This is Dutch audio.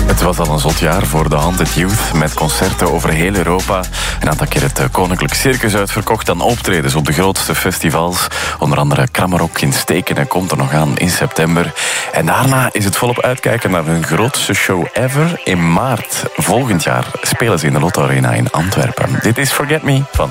Het was al een zot jaar voor de Haunted Youth, met concerten over heel Europa. Een aantal keer het Koninklijk Circus uitverkocht, dan optredens op de grootste festivals. Onder andere Kramerok in Stekene komt er nog aan in september. En daarna is het volop uitkijken naar hun grootste show ever. In maart volgend jaar spelen ze in de Lotto Arena in Antwerpen. Dit is Forget Me van